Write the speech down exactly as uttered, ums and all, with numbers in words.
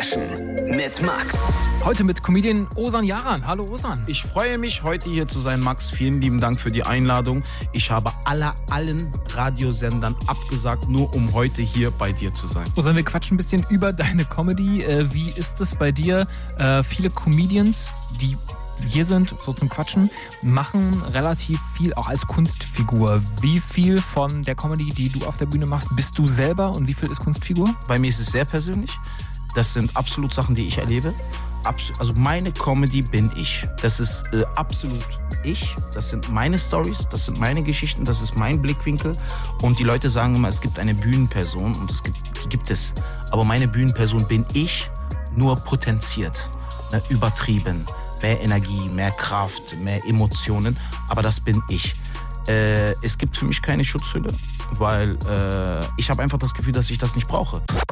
Session mit Max. Heute mit Comedian Ozan Yaran. Hallo Ozan. Ich freue mich, heute hier zu sein, Max. Vielen lieben Dank für die Einladung. Ich habe aller, allen Radiosendern abgesagt, nur um heute hier bei dir zu sein. Ozan, wir quatschen ein bisschen über deine Comedy. Äh, wie ist es bei dir? Äh, viele Comedians, die hier sind, so zum Quatschen, machen relativ viel auch als Kunstfigur. Wie viel von der Comedy, die du auf der Bühne machst, bist du selber und wie viel ist Kunstfigur? Bei mir ist es sehr persönlich. Das sind absolut Sachen, die ich erlebe. Abs- also meine Comedy bin ich. Das ist äh, absolut ich. Das sind meine Stories, das sind meine Geschichten, das ist mein Blickwinkel. Und die Leute sagen immer, es gibt eine Bühnenperson und es gibt, die gibt es. Aber meine Bühnenperson bin ich, nur potenziert, ne, übertrieben. Mehr Energie, mehr Kraft, mehr Emotionen, aber das bin ich. Äh, es gibt für mich keine Schutzhülle, weil äh, ich habe einfach das Gefühl, dass ich das nicht brauche.